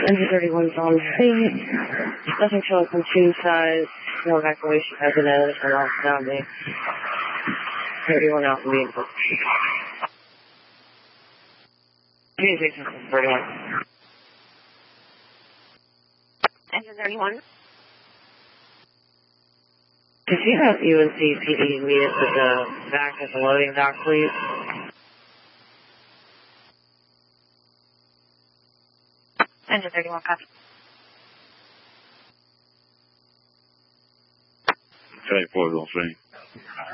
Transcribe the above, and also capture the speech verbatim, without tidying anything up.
Engine thirty-one's on scene. Nothing showing from tube side. No evacuation has been added for outstanding. thirty-one out in vehicle. Communication from thirty-one. Engine thirty-one. Could you have U N C P D meet us at the back at the loading dock, please? Engine thirty-one, copy. ten four is on scene.